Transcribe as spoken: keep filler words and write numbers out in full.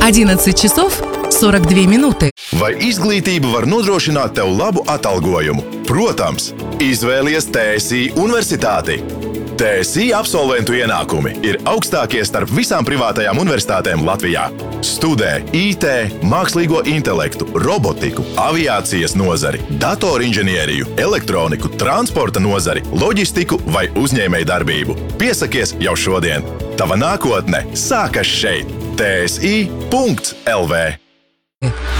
одиннадцать часов сорок две минуты. Vai izglītība var nodrošināt tev labu atalgojumu? Protams, izvēlies T S I universitāti. T S I absolventu ienākumi ir augstākie starp visām privātajām universitātēm Latvijā. Studē I T, mākslīgo intelektu, robotiku, aviācijas nozari, datorinženieriju, elektroniku, transporta nozari, loģistiku vai uzņēmējdarbību. Piesakies jau šodien! Tava nākotne sākas šeit! T S I punkts L V